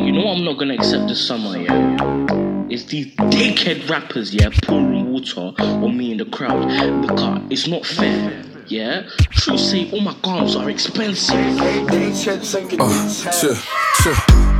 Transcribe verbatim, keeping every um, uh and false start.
you know what I'm not gonna accept this summer, yeah? It's these dickhead rappers, yeah, pouring water on me in the crowd because it's not fair, yeah? True say all my garms are expensive. Oh, shit, shit.